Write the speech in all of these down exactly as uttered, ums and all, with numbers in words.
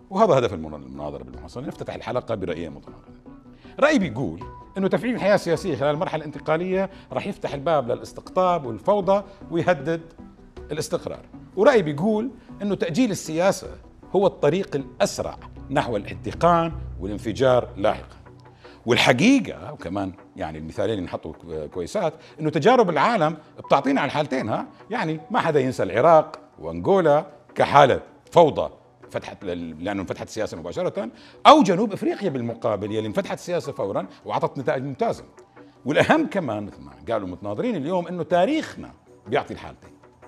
وهذا هدف المناظرة بالمحصلة، نفتتح الحلقة برأيين متناقضين. رأي بيقول إنه تفعيل الحياة السياسية خلال المرحلة الانتقالية راح يفتح الباب للاستقطاب والفوضى ويهدد الاستقرار، ورأي بيقول إنه تأجيل السياسة هو الطريق الأسرع نحو الاحتقان والانفجار لاحقا. والحقيقة وكمان يعني المثالين اللي نحطوا كويسات إنه تجارب العالم بتعطينا على الحالتين، ها يعني ما حدا ينسى العراق وأنغولا كحالة فوضى فتحت لأنه انفتحت السياسة مباشرة، أو جنوب أفريقيا بالمقابل يلي انفتحت السياسة فورا وعطت نتائج ممتازة. والأهم كمان مثل ما قالوا المتناظرين اليوم إنه تاريخنا بيعطي الحالتين.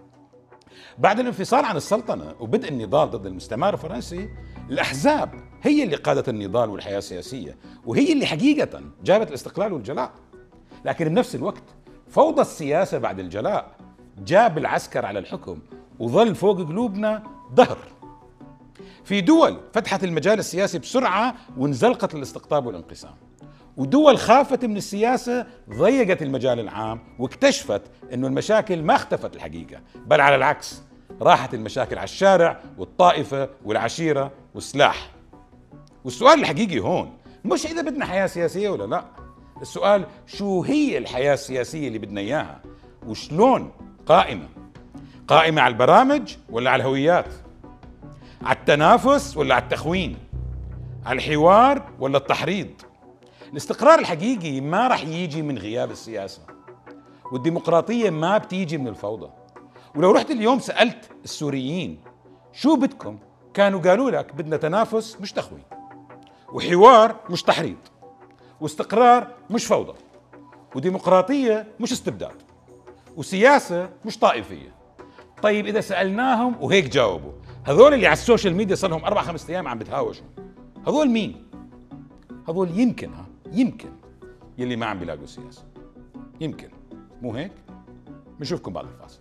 بعد الانفصال عن السلطنة وبدء النضال ضد المستعمر الفرنسي، الأحزاب هي اللي قادت النضال والحياة السياسية، وهي اللي حقيقة جابت الاستقلال والجلاء. لكن بنفس الوقت فوضى السياسة بعد الجلاء جاب العسكر على الحكم وظل فوق قلوبنا ظهر. في دول فتحت المجال السياسي بسرعة وانزلقت الاستقطاب والانقسام، ودول خافت من السياسة ضيقت المجال العام واكتشفت انه المشاكل ما اختفت الحقيقة، بل على العكس راحت المشاكل على الشارع والطائفة والعشيرة والسلاح. والسؤال الحقيقي هون مش إذا بدنا حياة سياسية ولا لا، السؤال شو هي الحياة السياسية اللي بدنا إياها وشلون قائمة؟ قائمة على البرامج ولا على الهويات؟ على التنافس ولا على التخوين؟ على الحوار ولا التحريض؟ الاستقرار الحقيقي ما رح يجي من غياب السياسة، والديمقراطية ما بتيجي من الفوضى. ولو رحت اليوم سألت السوريين شو بدكم، كانوا قالوا لك بدنا تنافس مش تخوين، وحوار مش تحريض، واستقرار مش فوضى، وديمقراطية مش استبداد، وسياسة مش طائفية. طيب إذا سألناهم وهيك جاوبوا، هذول اللي على السوشيال ميديا صار لهم أربع خمس أيام عم بتهاوشوا، هذول مين؟ هذول يمكن ها يمكن يلي ما عم بيلاقوا سياسة، يمكن مو هيك؟ بنشوفكم بعد الفاصل.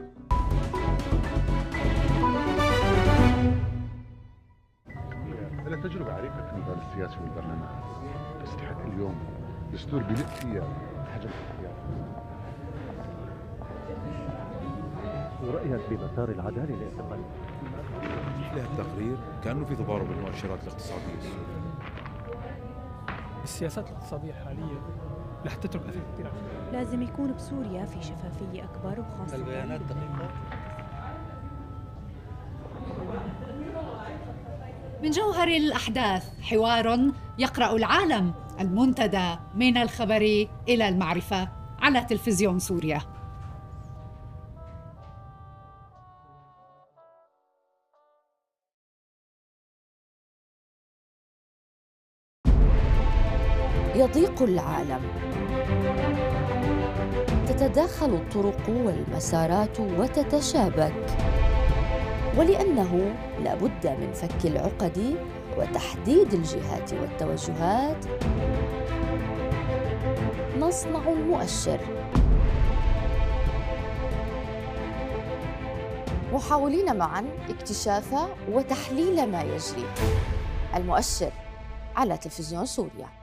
أنا تجربة عريقة في النضال السياسي والبرلمان، تستحق اليوم دستور بيلق فيها حجم الاختيار. ورأيك بمسار العدالة الانتقالية؟ له التقرير كأنه في تضارب بالمؤشرات الاقتصادية السورية. السياسات الاقتصادية الحالية رح تترك أثر كثير على السوريين. لازم يكون بسوريا في شفافية أكبر، وخاصة البيانات دقيقة. من جوهر الأحداث حوار يقرأ العالم، المنتدى من الخبر إلى المعرفة على تلفزيون سوريا. يضيق العالم، تتداخل الطرق والمسارات وتتشابك، ولأنه لا بد من فك العقد وتحديد الجهات والتوجهات، نصنع المؤشر، محاولين معاً اكتشاف وتحليل ما يجري. المؤشر على تلفزيون سوريا.